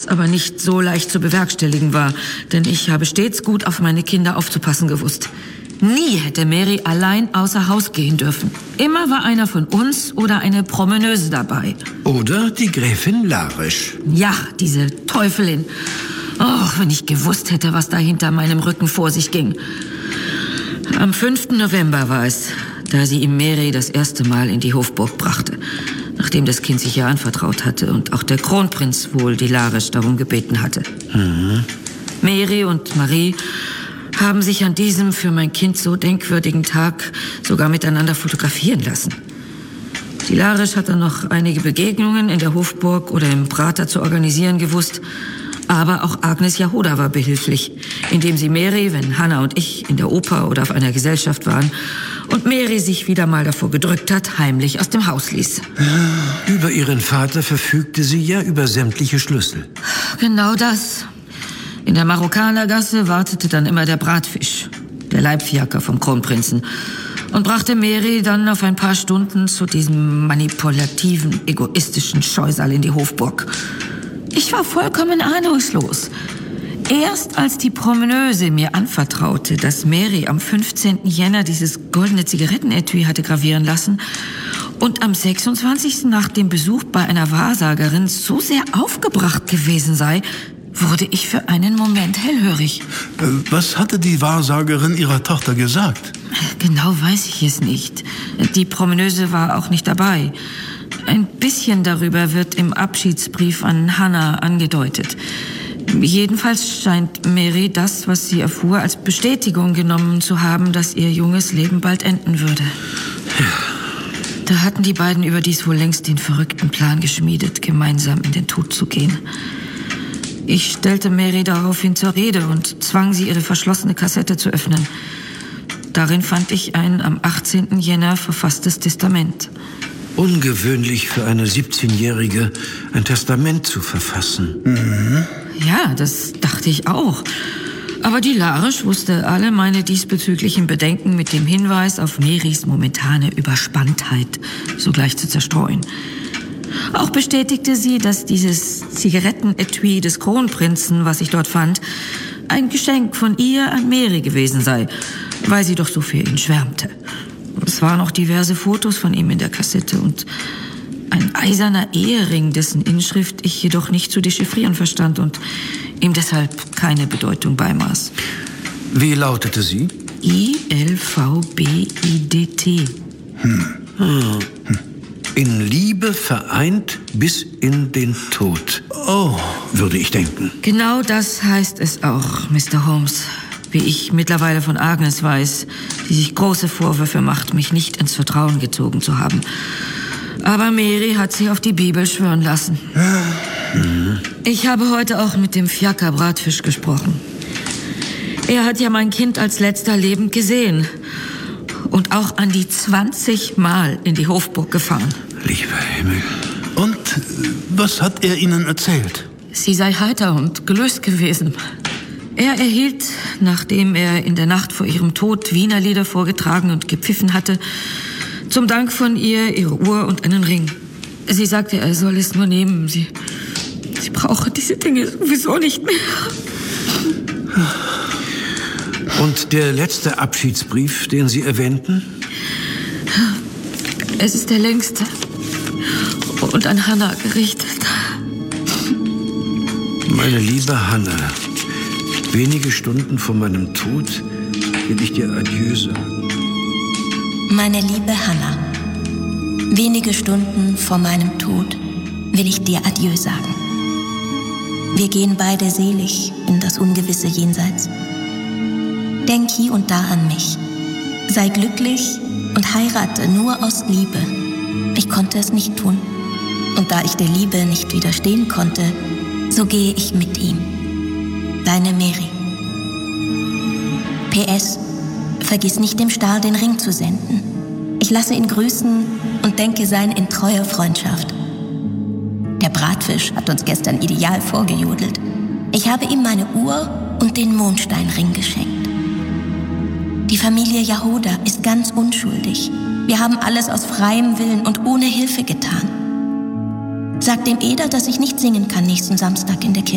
was aber nicht so leicht zu bewerkstelligen war, denn ich habe stets gut auf meine Kinder aufzupassen gewusst. Nie hätte Mary allein außer Haus gehen dürfen. Immer war einer von uns oder eine Promeneuse dabei. Oder die Gräfin Larisch. Ja, diese Teufelin. Och, wenn ich gewusst hätte, was da hinter meinem Rücken vor sich ging. Am 5. November war es, da sie ihm Mary das erste Mal in die Hofburg brachte, nachdem das Kind sich ihr anvertraut hatte und auch der Kronprinz wohl die Larisch darum gebeten hatte. Mary und Marie haben sich an diesem für mein Kind so denkwürdigen Tag sogar miteinander fotografieren lassen. Die Larisch hat dann noch einige Begegnungen in der Hofburg oder im Prater zu organisieren gewusst, aber auch Agnes Jahoda war behilflich, indem sie Mary, wenn Hannah und ich in der Oper oder auf einer Gesellschaft waren, und Mary sich wieder mal davor gedrückt hat, heimlich aus dem Haus ließ. Über ihren Vater verfügte sie ja über sämtliche Schlüssel. Genau das. In der Marokkanergasse wartete dann immer der Bratfisch, der Leibfiaker vom Kronprinzen, und brachte Mary dann auf ein paar Stunden zu diesem manipulativen, egoistischen Scheusal in die Hofburg. Ich war vollkommen ahnungslos. Erst als die Promeneuse mir anvertraute, dass Mary am 15. Jänner dieses goldene Zigarettenetui hatte gravieren lassen und am 26. nach dem Besuch bei einer Wahrsagerin so sehr aufgebracht gewesen sei, wurde ich für einen Moment hellhörig. Was hatte die Wahrsagerin ihrer Tochter gesagt? Genau weiß ich es nicht. Die Promeneuse war auch nicht dabei. Ein bisschen darüber wird im Abschiedsbrief an Hannah angedeutet. Jedenfalls scheint Mary das, was sie erfuhr, als Bestätigung genommen zu haben, dass ihr junges Leben bald enden würde. Ja. Da hatten die beiden überdies wohl längst den verrückten Plan geschmiedet, gemeinsam in den Tod zu gehen. Ich stellte Mary daraufhin zur Rede und zwang sie, ihre verschlossene Kassette zu öffnen. Darin fand ich ein am 18. Jänner verfasstes Testament. Ungewöhnlich für eine 17-Jährige, ein Testament zu verfassen. Ja, das dachte ich auch. Aber die Larisch wusste alle meine diesbezüglichen Bedenken mit dem Hinweis auf Marys momentane Überspanntheit sogleich zu zerstreuen. Auch bestätigte sie, dass dieses Zigarettenetui des Kronprinzen, was ich dort fand, ein Geschenk von ihr an Mary gewesen sei, weil sie doch so für ihn schwärmte. Es waren auch diverse Fotos von ihm in der Kassette und ein eiserner Ehering, dessen Inschrift ich jedoch nicht zu dechiffrieren verstand und ihm deshalb keine Bedeutung beimaß. Wie lautete sie? ILVBIDT. In Liebe vereint bis in den Tod. Oh, würde ich denken. Genau das heißt es auch, Mr. Holmes. Wie ich mittlerweile von Agnes weiß, die sich große Vorwürfe macht, mich nicht ins Vertrauen gezogen zu haben. Aber Mary hat sie auf die Bibel schwören lassen. Ich habe heute auch mit dem Fiaker Bratfisch gesprochen. Er hat ja mein Kind als letzter lebend gesehen. Und auch an die 20 Mal in die Hofburg gefahren. Lieber Himmel. Und was hat er Ihnen erzählt? Sie sei heiter und gelöst gewesen. Er erhielt, nachdem er in der Nacht vor ihrem Tod Wiener Lieder vorgetragen und gepfiffen hatte, zum Dank von ihr ihre Uhr und einen Ring. Sie sagte, er soll es nur nehmen. Sie brauche diese Dinge sowieso nicht mehr. Und der letzte Abschiedsbrief, den Sie erwähnten? Es ist der längste und an Hannah gerichtet. Meine liebe Hannah, wenige Stunden vor meinem Tod will ich dir Adieu sagen. Meine liebe Hannah, wenige Stunden vor meinem Tod will ich dir Adieu sagen. Wir gehen beide selig in das ungewisse Jenseits. Denk hier und da an mich. Sei glücklich und heirate nur aus Liebe. Ich konnte es nicht tun. Und da ich der Liebe nicht widerstehen konnte, so gehe ich mit ihm. Deine Mary. PS. Vergiss nicht, dem Stahl den Ring zu senden. Ich lasse ihn grüßen und denke sein in treuer Freundschaft. Der Bratfisch hat uns gestern ideal vorgejodelt. Ich habe ihm meine Uhr und den Mondsteinring geschenkt. Die Familie Jahoda ist ganz unschuldig. Wir haben alles aus freiem Willen und ohne Hilfe getan. Sag dem Eder, dass ich nicht singen kann nächsten Samstag in der Kirche.